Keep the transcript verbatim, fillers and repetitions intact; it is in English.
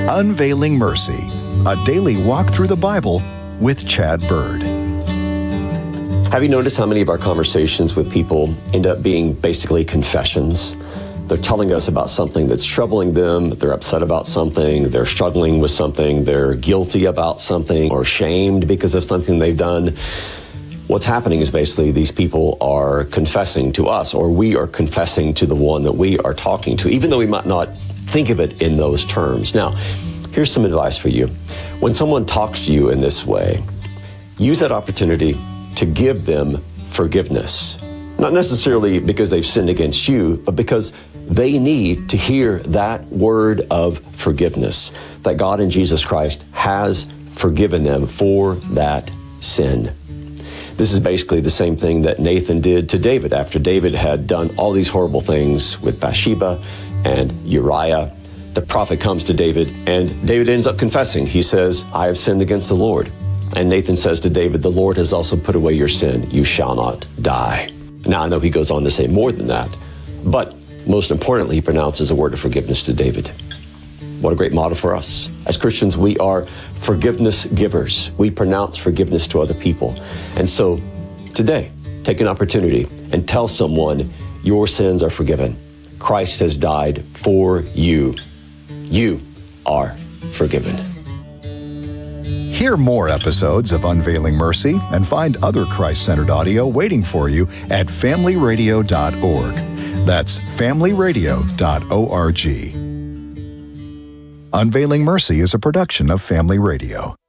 Unveiling Mercy, a daily walk through the Bible with Chad Bird. Have you noticed how many of our conversations with people end up being basically confessions? They're telling us about something that's troubling them, they're upset about something, they're struggling with something, they're guilty about something, or shamed because of something they've done. What's happening is basically these people are confessing to us, or we are confessing to the one that we are talking to, even though we might not think of it in those terms. Now, here's some advice for you. When someone talks to you in this way, use that opportunity to give them forgiveness. Not necessarily because they've sinned against you, but because they need to hear that word of forgiveness, that God in Jesus Christ has forgiven them for that sin. This is basically the same thing that Nathan did to David after David had done all these horrible things with Bathsheba and Uriah. The prophet comes to David, and David ends up confessing. He says, I have sinned against the Lord. And Nathan says to David, the Lord has also put away your sin. You shall not die. Now, I know he goes on to say more than that, but most importantly, he pronounces a word of forgiveness to David. What a great model for us. As Christians, we are forgiveness givers. We pronounce forgiveness to other people. And so today, take an opportunity and tell someone your sins are forgiven. Christ has died for you. You are forgiven. Hear more episodes of Unveiling Mercy and find other Christ-centered audio waiting for you at family radio dot org. That's family radio dot org. Unveiling Mercy is a production of Family Radio.